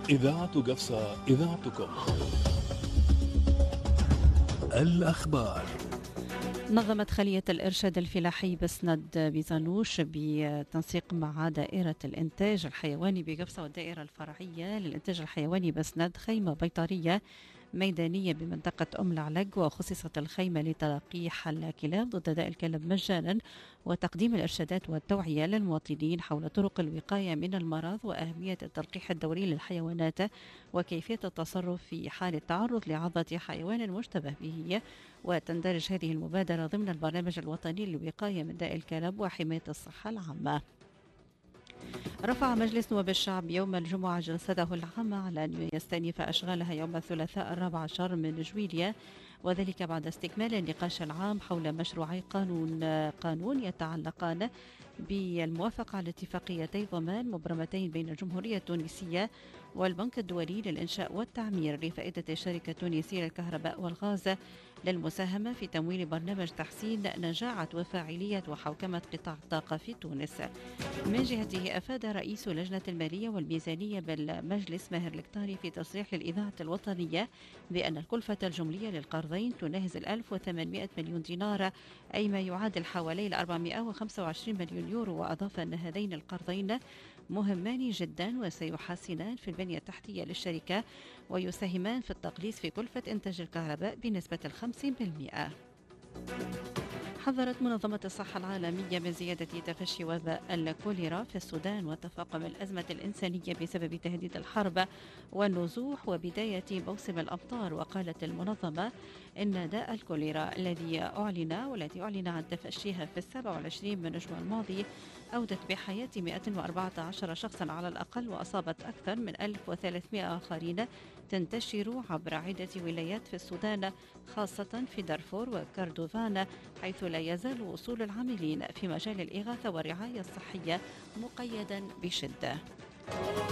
إذاعة قفصة، إذاعتكم. الأخبار. نظمت خلية الإرشاد الفلاحي بسند بيزانوش بتنسيق مع دائرة الإنتاج الحيواني بقفصة والدائرة الفرعية للإنتاج الحيواني بسند خيمة بيطرية ميدانية بمنطقة أم العلق، وخصصت الخيمة لتلقيح الكلاب ضد داء الكلب مجانا وتقديم الإرشادات والتوعية للمواطنين حول طرق الوقاية من المرض وأهمية التلقيح الدوري للحيوانات وكيفية التصرف في حال التعرض لعضة حيوان مشتبه به. وتندرج هذه المبادرة ضمن البرنامج الوطني للوقاية من داء الكلب وحماية الصحة العامة. رفع مجلس نواب الشعب يوم الجمعة جلسته العامة على أن يستأنف أشغالها يوم الثلاثاء 14 من جويلية، وذلك بعد استكمال النقاش العام حول مشروعي قانون يتعلقان بالموافقة على اتفاقيتي ضمان مبرمتين بين الجمهورية التونسية والبنك الدولي للإنشاء والتعمير لفائدة الشركة التونسية للكهرباء والغاز للمساهمة في تمويل برنامج تحسين نجاعة وفاعلية وحوكمة قطاع الطاقة في تونس. من جهته أفاد رئيس لجنة المالية والميزانية بالمجلس ماهر الكتاري في تصريح للإذاعة الوطنية بأن الكلفة الجملية للقرضين تناهز 1800 مليون دينار، أي ما يعادل حوالي 425 مليون يورو. وأضاف أن هذين القرضين مهمان جدا وسيحسنان في البنية التحتية للشركة ويساهمان في التقليص في كلفة إنتاج الكهرباء بنسبة 50%. حذرت منظمة الصحة العالمية من زيادة تفشي وباء الكوليرا في السودان وتفاقم الأزمة الإنسانية بسبب تهديد الحرب والنزوح وبداية موسم الأمطار. وقالت المنظمة إن داء الكوليرا الذي أعلن عن تفشيها في 27 من نجوى الماضي أودت بحياة 114 شخصا على الأقل، وأصابت أكثر من 1300 آخرين تنتشر عبر عدة ولايات في السودان، خاصة في دارفور وكردوفان، حيث لا يزال وصول العاملين في مجال الإغاثة والرعاية الصحية مقيدا بشدة.